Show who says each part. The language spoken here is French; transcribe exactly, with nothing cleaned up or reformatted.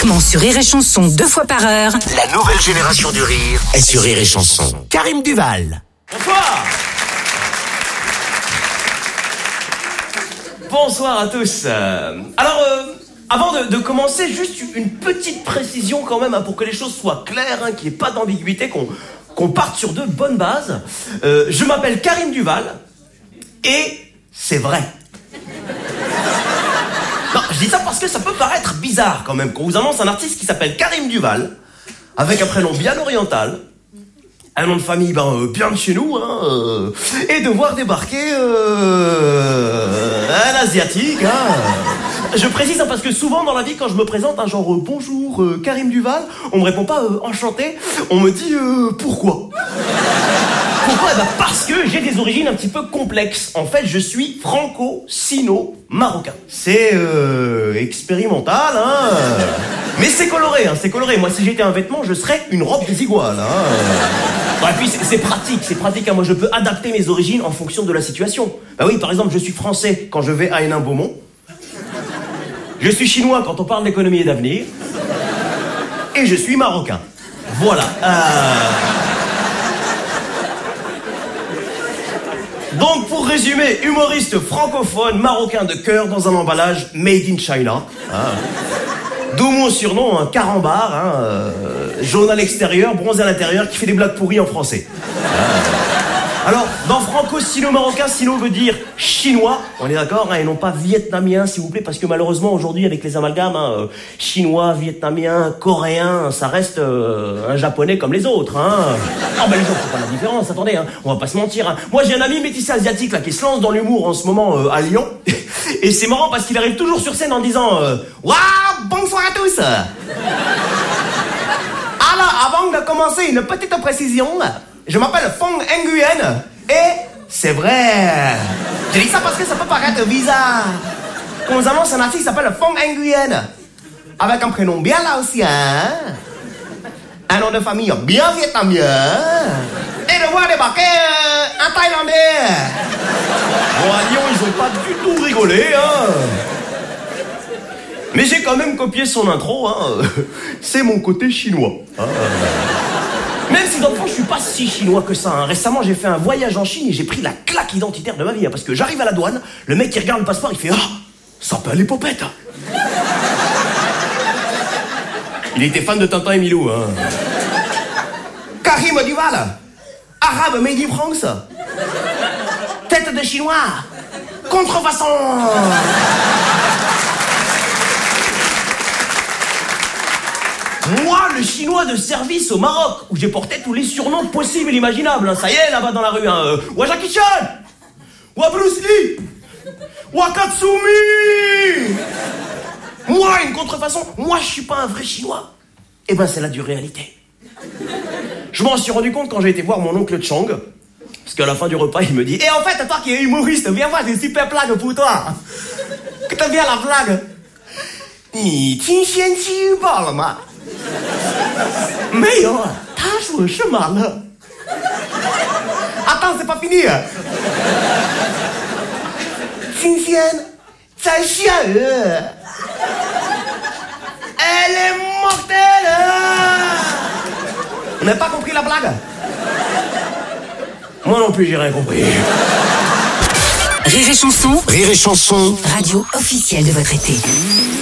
Speaker 1: uniquement sur Rire et Chanson deux fois par heure.
Speaker 2: La nouvelle génération du rire est sur Rire et Chanson. Karim Duval.
Speaker 3: Bonsoir. Bonsoir à tous. Euh, alors, euh, avant de, de commencer, juste une petite précision quand même, hein, pour que les choses soient claires, hein, qu'il n'y ait pas d'ambiguïté, qu'on, qu'on parte sur de bonnes bases. Euh, je m'appelle Karim Duval, et c'est vrai. Non, je dis ça parce que ça peut paraître bizarre quand même, qu'on vous annonce un artiste qui s'appelle Karim Duval, avec un prénom bien oriental, un nom de famille ben, euh, bien de chez nous, hein, euh, et de voir débarquer euh, un asiatique. Hein. Je précise hein, parce que souvent dans la vie, quand je me présente, un hein, genre euh, bonjour euh, Karim Duval, on me répond pas euh, enchanté, on me dit euh, pourquoi. Pourquoi ? Eh ben parce que j'ai des origines un petit peu complexes. En fait, je suis franco-sino-marocain. C'est euh, expérimental, hein. Mais c'est coloré, hein, c'est coloré. Moi, si j'étais un vêtement, je serais une robe des iguales, hein. Et puis, c'est, c'est pratique, c'est pratique. Hein. Moi, je peux adapter mes origines en fonction de la situation. Bah oui, par exemple, je suis français quand je vais à Hénin-Beaumont. Je suis chinois quand on parle d'économie et d'avenir. Et je suis marocain. Voilà. Euh... Donc, pour résumer, humoriste francophone, marocain de cœur dans un emballage made in China. Hein. D'où mon surnom, un carambar, hein, euh, jaune à l'extérieur, bronzé à l'intérieur, qui fait des blagues pourries en français. Hein. Alors, dans franco-sino-marocain, sino veut dire chinois, on est d'accord, hein, et non pas vietnamien, s'il vous plaît, parce que malheureusement, aujourd'hui, avec les amalgames, hein, euh, chinois, vietnamien, coréen, ça reste euh, un japonais comme les autres. Hein. Ah ben les autres, c'est pas la différence, attendez, hein, on va pas se mentir. Hein. Moi, j'ai un ami métissé asiatique là qui se lance dans l'humour en ce moment euh, à Lyon, et c'est marrant parce qu'il arrive toujours sur scène en disant euh, « Waouh, bonsoir à tous !» Alors, avant de commencer, une petite précision. Je m'appelle Phong Nguyen et c'est vrai. Je dis ça parce que ça peut paraître bizarre. Qu'on nous annonce un artiste qui s'appelle Phong Nguyen, avec un prénom bien laotien, un nom de famille bien vietnamien, et de voir débarquer euh, un Thaïlandais. Bon, à Lyon, ils ont pas du tout rigolé, hein. Mais j'ai quand même copié son intro, hein. C'est mon côté chinois. Hein. Même si dans le fond, je suis pas si chinois que ça. Hein. Récemment, j'ai fait un voyage en Chine et j'ai pris la claque identitaire de ma vie. Hein, parce que j'arrive à la douane, le mec qui regarde le passeport, il fait « Ah, ça peut aller popette !» Il était fan de Tintin et Milou. Hein. Karim Duval, arabe made in France, tête de chinois, contrefaçon. Moi, le chinois de service au Maroc, où j'ai porté tous les surnoms possibles et imaginables. Hein. Ça y est, là-bas dans la rue. Hein. Wa Jackie Chan, Wa Bruce Lee, Wa Katsumi. Moi, une contrefaçon. Moi, je suis pas un vrai chinois. Eh ben, c'est la dure réalité. Je m'en suis rendu compte quand j'ai été voir mon oncle Chang. Parce qu'à la fin du repas, il me dit « Eh, en fait, toi qui es humoriste, viens voir, j'ai une super blague pour toi. Que t'aimes bien la blague? Ni tin xian qi yu bao le ma? 没有，他说什么了 Attends, c'est pas fini. 今天在下雨 Elle est mortelle. On n'a pas compris la blague? Moi non plus, j'ai rien compris.
Speaker 1: Rire et Chanson.
Speaker 2: Rire et Chanson.
Speaker 1: Radio officielle de votre été.